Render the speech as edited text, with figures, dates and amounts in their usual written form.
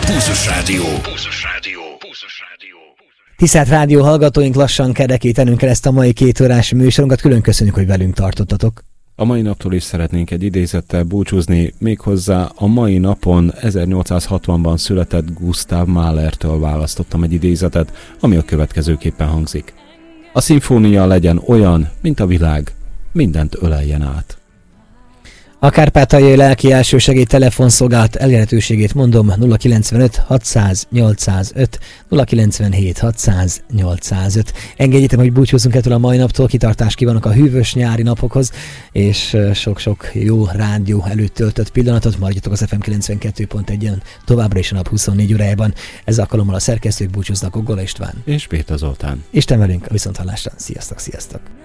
Pulzus Rádió. Tisztelt rádió hallgatóink, lassan kerekítenünk el ezt a mai 2 órás műsorunkat. Külön köszönjük, hogy velünk tartottatok. A mai naptól is szeretnénk egy idézettel búcsúzni, méghozzá a mai napon 1860-ban született Gustav Mahlertől választottam egy idézetet, ami a következőképpen hangzik. A szimfónia legyen olyan, mint a világ, mindent öleljen át. A Kárpátaljai Lelki Elsősegély telefonszolgálat elérhetőségét mondom: 095 600 805 097 600 805. Engedjétek, hogy búcsúzzunk ettől a mai naptól, kitartást kívánok a hűvös nyári napokhoz, és sok-sok jó rádió előtt töltött pillanatot. Maradjatok az FM 92.1-en továbbra is a nap 24 órájában. Ez alkalommal a szerkesztők búcsúznak, Goggola István és Péter Zoltán. Isten velünk, a viszonthallásra. Sziasztok, sziasztok!